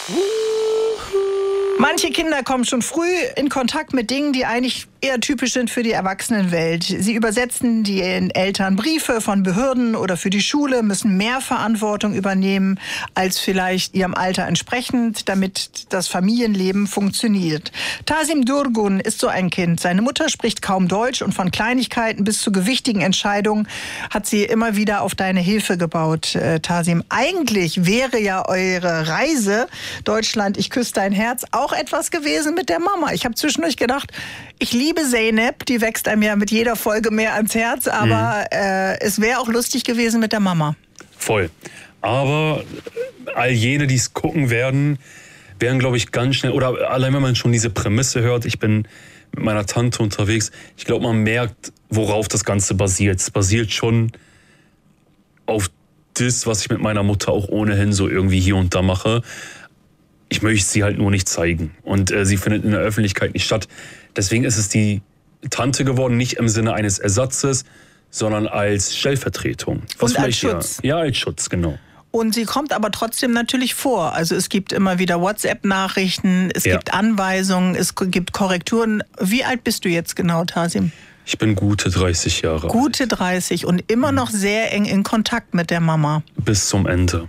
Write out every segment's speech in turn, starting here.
Manche Kinder kommen schon früh in Kontakt mit Dingen, die eigentlich eher typisch sind für die Erwachsenenwelt. Sie übersetzen den Eltern Briefe von Behörden oder für die Schule, müssen mehr Verantwortung übernehmen als vielleicht ihrem Alter entsprechend, damit das Familienleben funktioniert. Tasim Durgun ist so ein Kind. Seine Mutter spricht kaum Deutsch und von Kleinigkeiten bis zu gewichtigen Entscheidungen hat sie immer wieder auf deine Hilfe gebaut, Tasim. Eigentlich wäre ja eure Reise Deutschland, ich küsse dein Herz, auch etwas gewesen mit der Mama. Ich habe zwischendurch gedacht, ich liebe Zeynep, die wächst einem ja mit jeder Folge mehr ans Herz, aber es wäre auch lustig gewesen mit der Mama. Voll. Aber all jene, die es gucken werden, glaube ich, ganz schnell, oder allein wenn man schon diese Prämisse hört, ich bin mit meiner Tante unterwegs, ich glaube, man merkt, worauf das Ganze basiert. Es basiert schon auf das, was ich mit meiner Mutter auch ohnehin so irgendwie hier und da mache. Ich möchte sie halt nur nicht zeigen. Und sie findet in der Öffentlichkeit nicht statt. Deswegen ist es die Tante geworden, nicht im Sinne eines Ersatzes, sondern als Stellvertretung. Und als Schutz. Ja, als Schutz, genau. Und sie kommt aber trotzdem natürlich vor. Also es gibt immer wieder WhatsApp-Nachrichten, es gibt Anweisungen, es gibt Korrekturen. Wie alt bist du jetzt genau, Tasim? Ich bin gute 30 Jahre alt. Gute 30 und immer noch sehr eng in Kontakt mit der Mama. Bis zum Ende.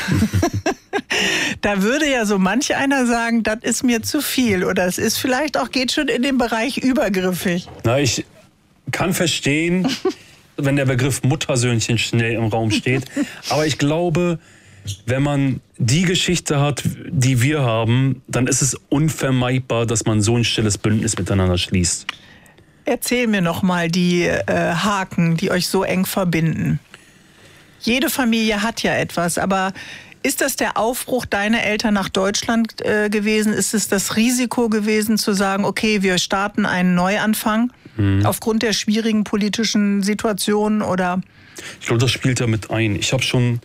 Da würde ja so manch einer sagen, das ist mir zu viel oder es ist vielleicht auch, geht schon in den Bereich übergriffig. Na, ich kann verstehen, wenn der Begriff Muttersöhnchen schnell im Raum steht. Aber ich glaube, wenn man die Geschichte hat, die wir haben, dann ist es unvermeidbar, dass man so ein stilles Bündnis miteinander schließt. Erzähl mir noch mal die Haken, die euch so eng verbinden. Jede Familie hat ja etwas, aber ist das der Aufbruch deiner Eltern nach Deutschland gewesen? Ist es das Risiko gewesen, zu sagen, okay, wir starten einen Neuanfang aufgrund der schwierigen politischen Situation? Oder? Ich glaube, das spielt da mit ein. Ich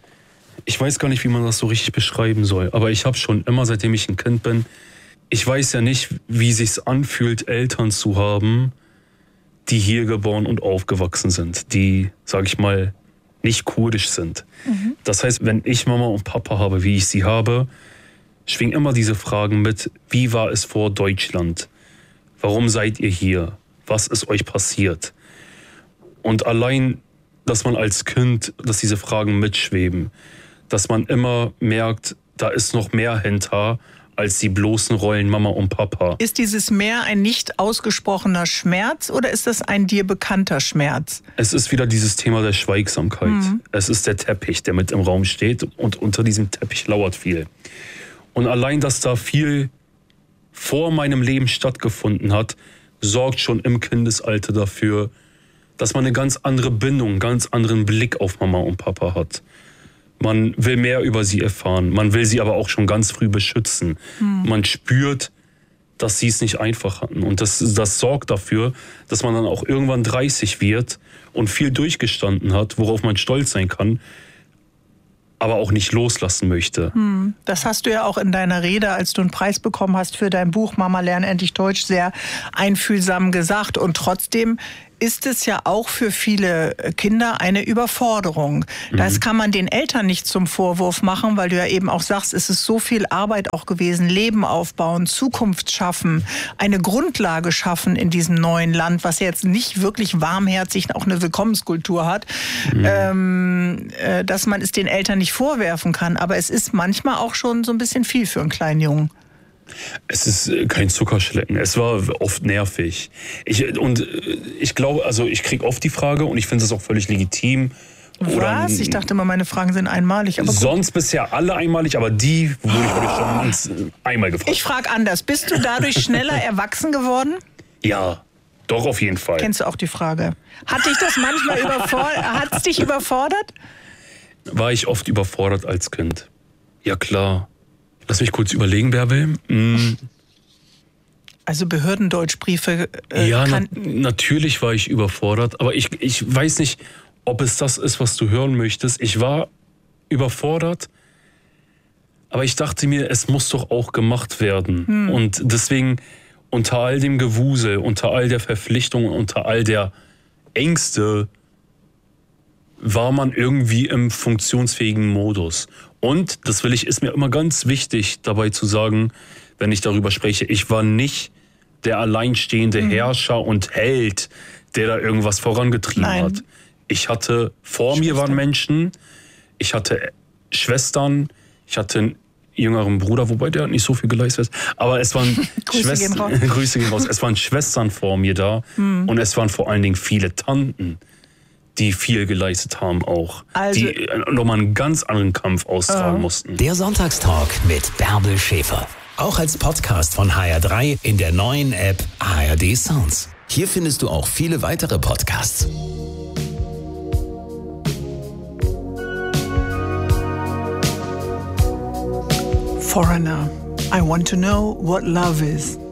weiß gar nicht, wie man das so richtig beschreiben soll, aber ich habe schon immer, seitdem ich ein Kind bin, ich weiß ja nicht, wie sich's anfühlt, Eltern zu haben, die hier geboren und aufgewachsen sind, die, sag ich mal, nicht kurdisch sind. Das heißt, wenn ich Mama und Papa habe, wie ich sie habe, schwingen immer diese Fragen mit, wie war es vor Deutschland? Warum seid ihr hier? Was ist euch passiert? Und allein, dass man als Kind, dass diese Fragen mitschweben, dass man immer merkt, da ist noch mehr hinter, als die bloßen Rollen Mama und Papa. Ist dieses Mehr ein nicht ausgesprochener Schmerz oder ist das ein dir bekannter Schmerz? Es ist wieder dieses Thema der Schweigsamkeit. Es ist der Teppich, der mit im Raum steht und unter diesem Teppich lauert viel. Und allein, dass da viel vor meinem Leben stattgefunden hat, sorgt schon im Kindesalter dafür, dass man eine ganz andere Bindung, einen ganz anderen Blick auf Mama und Papa hat. Man will mehr über sie erfahren. Man will sie aber auch schon ganz früh beschützen. Man spürt, dass sie es nicht einfach hatten. Und das sorgt dafür, dass man dann auch irgendwann 30 wird und viel durchgestanden hat, worauf man stolz sein kann, aber auch nicht loslassen möchte. Das hast du ja auch in deiner Rede, als du einen Preis bekommen hast für dein Buch Mama, lern endlich Deutsch, sehr einfühlsam gesagt. Und trotzdem ist es ja auch für viele Kinder eine Überforderung. Das kann man den Eltern nicht zum Vorwurf machen, weil du ja eben auch sagst, es ist so viel Arbeit auch gewesen, Leben aufbauen, Zukunft schaffen, eine Grundlage schaffen in diesem neuen Land, was jetzt nicht wirklich warmherzig auch eine Willkommenskultur hat, dass man es den Eltern nicht vorwerfen kann. Aber es ist manchmal auch schon so ein bisschen viel für einen kleinen Jungen. Es ist kein Zuckerschlecken. Es war oft nervig. Ich glaube, also ich kriege oft die Frage und ich finde es auch völlig legitim. Was? Ich dachte immer, meine Fragen sind einmalig. Aber sonst bisher alle einmalig, aber die wurde ich heute schon einmal gefragt. Ich frage anders. Bist du dadurch schneller erwachsen geworden? Ja, doch auf jeden Fall. Kennst du auch die Frage? Hat dich das manchmal überfordert? Hat es dich überfordert? War ich oft überfordert als Kind? Ja, klar. Lass mich kurz überlegen, Bärbel. Also Behördendeutschbriefe. Ja, natürlich war ich überfordert. Aber ich weiß nicht, ob es das ist, was du hören möchtest. Ich war überfordert, aber ich dachte mir, es muss doch auch gemacht werden. Und deswegen unter all dem Gewusel, unter all der Verpflichtung, unter all der Ängste war man irgendwie im funktionsfähigen Modus. Und, ist mir immer ganz wichtig dabei zu sagen, wenn ich darüber spreche, ich war nicht der alleinstehende Herrscher und Held, der da irgendwas vorangetrieben hat. Ich hatte, vor mir waren Menschen, ich hatte Schwestern, ich hatte einen jüngeren Bruder, wobei der hat nicht so viel geleistet. Aber es waren Grüße gehen raus. Es waren Schwestern vor mir da und es waren vor allen Dingen viele Tanten, die viel geleistet haben auch. Also, die nochmal einen ganz anderen Kampf austragen mussten. Der Sonntagstalk mit Bärbel Schäfer. Auch als Podcast von HR3 in der neuen App ARD Sounds. Hier findest du auch viele weitere Podcasts. Foreigner, I want to know what love is.